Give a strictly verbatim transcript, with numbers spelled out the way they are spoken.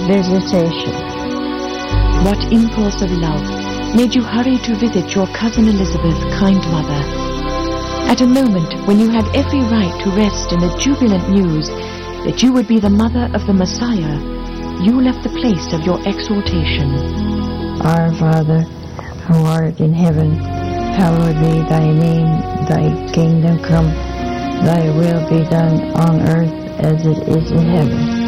visitation. What impulse of love made you hurry to visit your cousin Elizabeth, kind mother? At a moment when you had every right to rest in the jubilant news that you would be the mother of the Messiah, you left the place of your exaltation. Our Father, who art in heaven, hallowed be thy name. Thy kingdom come, thy will be done on earth as it is in heaven.